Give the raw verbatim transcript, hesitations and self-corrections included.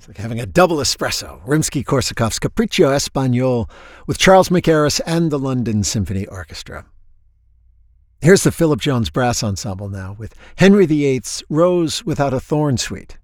It's like having a double espresso. Rimsky-Korsakov's Capriccio Espagnol with Charles McHarris and the London Symphony Orchestra. Here's the Philip Jones Brass Ensemble now with Henry the Eighth's Rose Without a Thorn Suite.